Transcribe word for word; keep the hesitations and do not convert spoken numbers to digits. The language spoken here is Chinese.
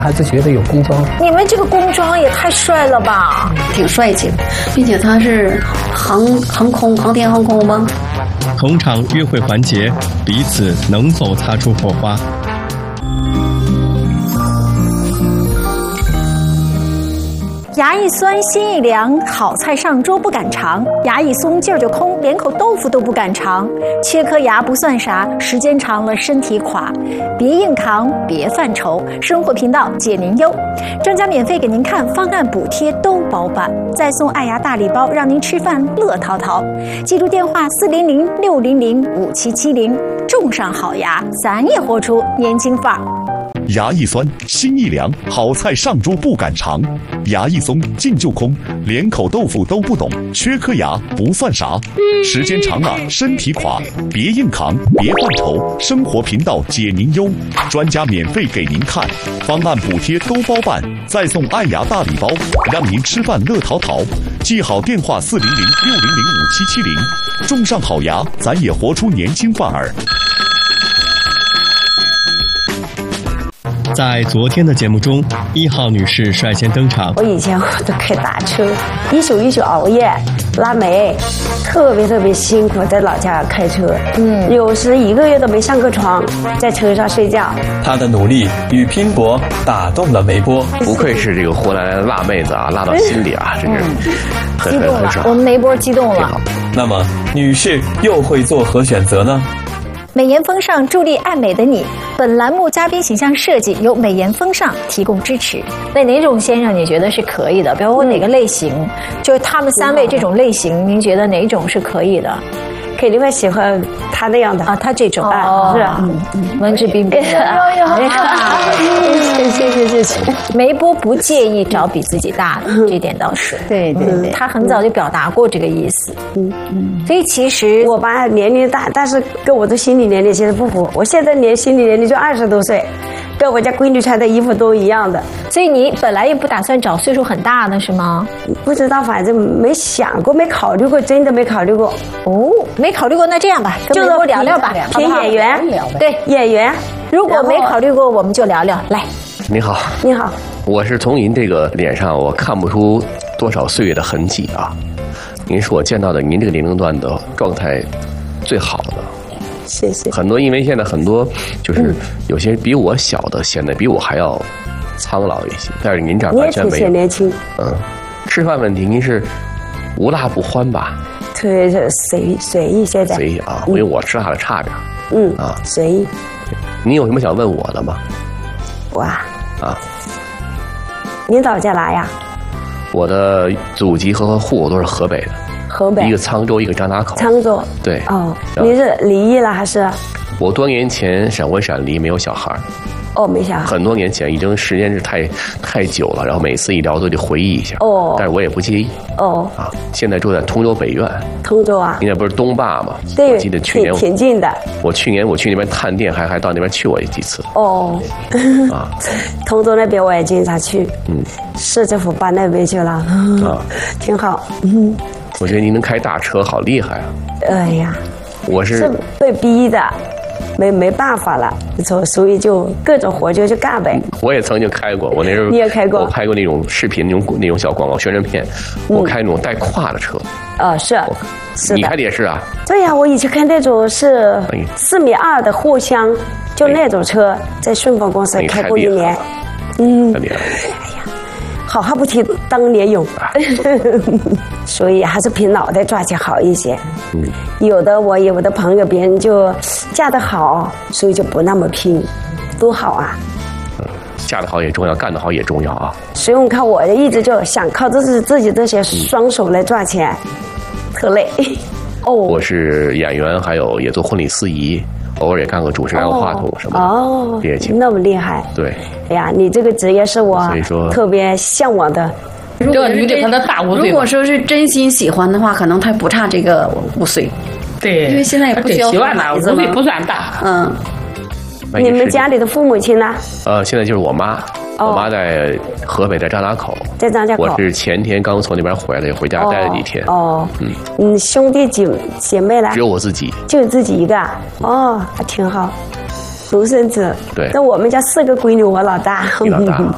孩子觉得有工装， 你们这个工装也太帅了吧， 挺帅气的，并且他是航航空航天航空吗？ 同场约会环节，彼此能否擦出火花？ 牙一酸心一凉，好菜上桌不敢尝；牙一松劲儿就空，连口豆腐都不敢尝。缺颗牙不算啥，时间长了身体垮。别硬扛，别犯愁，生活频道解您忧。专家免费给您看，方案补贴都包办，再送爱牙大礼包，让您吃饭乐淘淘。记住电话四零零六零零五七七零，种上好牙，咱也活出年轻范儿。 牙一酸心一凉，好菜上桌不敢尝；牙一松劲就空，连口豆腐都不懂。缺颗牙不算啥，时间长了身体垮。别硬扛，别犯愁，生活频道解您忧。专家免费给您看，方案补贴都包办，再送爱牙大礼包，让您吃饭乐淘淘。记好电话四零零六零零五七七零，种上好牙，咱也活出年轻范儿。 在昨天的节目中，一号女士率先登场。 我以前我都开大车，一宿一宿熬夜拉煤，特别特别辛苦，在老家开车，嗯，有时一个月都没上过床，在车上睡觉。 她的努力与拼搏打动了梅波， 不愧是这个湖南辣妹子啊，辣到心里啊，真是很很很爽。 我们梅波激动了。 那么，女士又会作何选择呢？ 美颜风尚助力爱美的你，本栏目嘉宾形象设计由美颜风尚提供支持。那哪种先生你觉得是可以的？比如说哪个类型，嗯、就是他们三位这种类型，您觉得哪种是可以的？ 肯定会喜欢他那样的啊，他这种啊，是啊， 嗯嗯，文质彬彬的。 谢谢谢谢。 梅波不介意找比自己大的，这点倒是。 对对对， 他很早就表达过这个意思。嗯嗯，所以其实我爸年龄大，但是跟我的心理年龄其实不符。我现在年心理年龄就二十多岁，跟我家闺女穿的衣服都一样的。 所以你本来也不打算找岁数很大的是吗？ 不知道，反正没想过，没考虑过，真的没考虑过。 哦，没考虑过，那这样吧，跟梅波聊聊吧， 偏演员， 对演员。 如果没考虑过，我们就聊聊。来， 你好， 你好， 我是从您这个脸上我看不出多少岁月的痕迹啊。您是我见到的您这个年龄段的状态最好的。 谢谢。 很多因为现在很多就是有些比我小的显得比我还要苍老一些，但是您这样完全没有。 你也挺年轻。 嗯，吃饭问题您是无辣不欢吧？ 对，随随意现在。 随意啊，因为我吃辣的差点。 嗯啊，随意。 您有什么想问我的吗？ 我啊，啊， 您老家哪呀？ 我的祖籍和户口都是河北的。 河北。 一个沧州，一个张家口。 沧州。 对。 哦，你是离异了还是？ 我多年前闪婚闪离，没有小孩。 哦，没小孩。 很多年前，已经时间是太太久了，然后每次一聊都得回忆一下。 哦。 但是我也不介意。 哦。 啊，现在住在通州北院。 通州啊。 你那不是东坝吗？ 对。 我记得去年挺近的。 我去年我去那边探店，还还到那边去过几次。 哦。啊。通州那边我也经常去。嗯。市政府办那边去了。啊。挺好。嗯。 我觉得您能开大车，好厉害啊！ 哎呀， 我是是被逼的。没没办法了，所所以就各种活就去干呗。 我也曾经开过，我那时候你也开过， 我拍过那种视频，那种那种小广告宣传片，嗯、我开那种带胯的车。 呃，是，是的。 你开的也是啊？ 对呀、啊，我以前开那种是四米二的货箱，就那种车，在顺丰公司开过一年。嗯。哎呀，好汉不提当年勇。所以还是凭脑袋抓起好一些。嗯，有的我有的朋友，别人就嫁得好，所以就不那么拼，多好啊！ 嗯，嫁得好也重要，干得好也重要啊。 所以我看我一直就想靠自己自己这些双手来赚钱，嗯、特累。 哦，我是演员，还有也做婚礼司仪，偶尔也干个主持人、话筒什么的。 哦， 业绩那么厉害。 对。 哎呀，你这个职业是我特别向往的。 这个女的可能大五岁。如果说是真心喜欢的话，可能她不差这个五岁。 对， 因为现在也不需要孩子了，五岁不算大。 嗯。 你们家里的父母亲呢？ 呃，现在就是我妈，哦、我妈在河北，在张家口。 在张家口。 我是前天刚从那边回来，回家待了几天。 哦。嗯。嗯，兄弟姐姐妹呢？ 只有我自己。 就自己一个。哦，还挺好。独生子。 对。 那我们家四个闺女，我老大。 你老大。